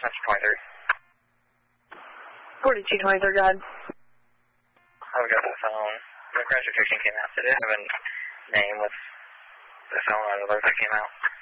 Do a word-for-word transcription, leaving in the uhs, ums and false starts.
That's twenty-three. forty-two twenty-three, go ahead. I've got the phone. The crash detection came out. Did it have a name with the phone on the alert that came out?